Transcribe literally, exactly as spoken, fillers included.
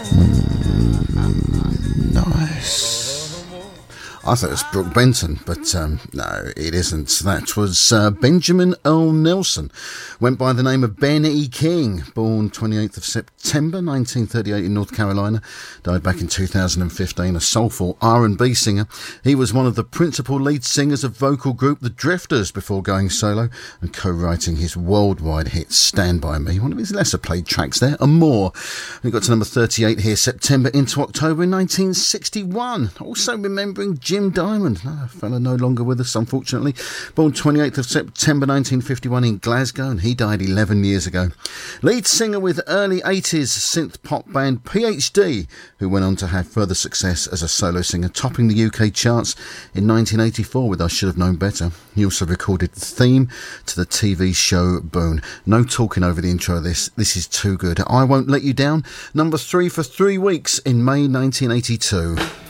Mm, nice. I thought it was Brooke Benton, but um, no, it isn't. That was uh, Benjamin Earl Nelson. Went by the name of Ben E. King, born twenty-eighth of September nineteen thirty-eight in North Carolina. Died back in two thousand fifteen, a soulful R and B singer. He was one of the principal lead singers of vocal group The Drifters before going solo and co-writing his worldwide hit Stand By Me, one of his lesser played tracks there, and more. We got to number thirty-eight here, September into October nineteen sixty-one. Also remembering Jim Jim Diamond, no, a fella no longer with us, unfortunately. Born twenty-eighth of September nineteen fifty-one in Glasgow, and he died eleven years ago. Lead singer with early eighties synth pop band P H D, who went on to have further success as a solo singer, topping the U K charts in nineteen eighty-four with I Should Have Known Better. He also recorded the theme to the T V show Boone. No talking over the intro of this. This is too good. I Won't Let You Down, number three for three weeks in May nineteen eighty-two.